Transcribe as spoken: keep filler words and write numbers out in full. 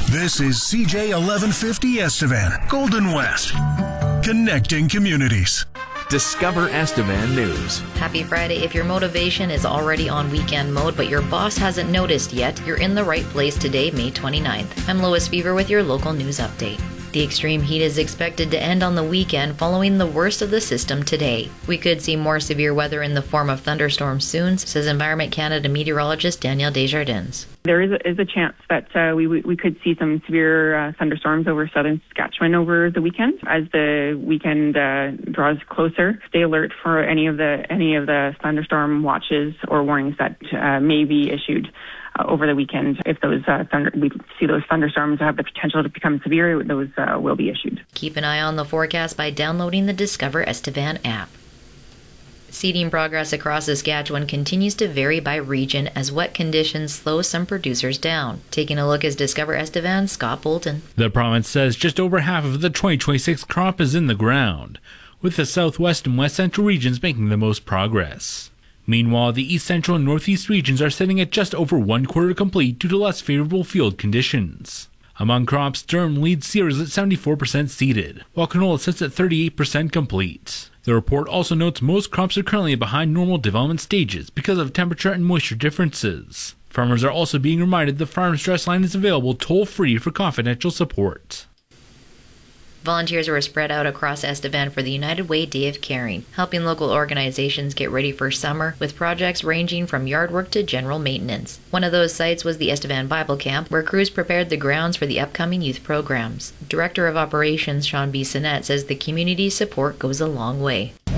This is C J eleven fifty Estevan, Golden West, connecting communities. Discover Estevan News. Happy Friday. If your motivation is already on weekend mode, but your boss hasn't noticed yet, you're in the right place today, May twenty-ninth. I'm Lois Beaver with your local news update. The extreme heat is expected to end on the weekend following the worst of the system today. We could see more severe weather in the form of thunderstorms soon, says Environment Canada meteorologist Danielle Desjardins. There is a, is a chance that uh, we we could see some severe uh, thunderstorms over southern Saskatchewan over the weekend. As the weekend uh, draws closer, stay alert for any of the any of the thunderstorm watches or warnings that uh, may be issued uh, over the weekend. If those uh, thunder, we see those thunderstorms have the potential to become severe, those uh, will be issued. Keep an eye on the forecast by downloading the Discover Estevan app. Seeding progress across Saskatchewan continues to vary by region as wet conditions slow some producers down. Taking a look is Discover Estevan, Scott Bolton. The province says just over half of the twenty twenty-six crop is in the ground, with the southwest and west central regions making the most progress. Meanwhile, the east central and northeast regions are sitting at just over one quarter complete due to less favorable field conditions. Among crops, durum leads cereals at seventy-four percent seeded, while canola sits at thirty-eight percent complete. The report also notes most crops are currently behind normal development stages because of temperature and moisture differences. Farmers are also being reminded the Farm Stress Line is available toll-free for confidential support. Volunteers were spread out across Estevan for the United Way Day of Caring, helping local organizations get ready for summer with projects ranging from yard work to general maintenance. One of those sites was the Estevan Bible Camp, where crews prepared the grounds for the upcoming youth programs. Director of Operations Sean B. Sinnett says the community support goes a long way.